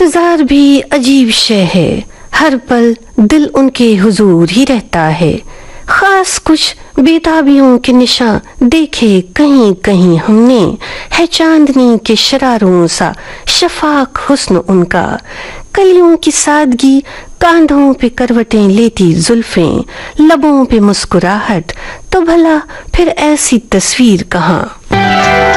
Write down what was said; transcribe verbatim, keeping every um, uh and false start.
इंतजार भी अजीब शय है, हर पल दिल उनके हुजूर ही रहता है। खास कुछ बेताबियों के निशान देखे कहीं कहीं हमने, है चांदनी के शरारों सा शफाक हुस्न उनका। कलियों की सादगी, कांधों पे करवटें लेती जुल्फें, लबों पे मुस्कुराहट, तो भला फिर ऐसी तस्वीर कहाँ।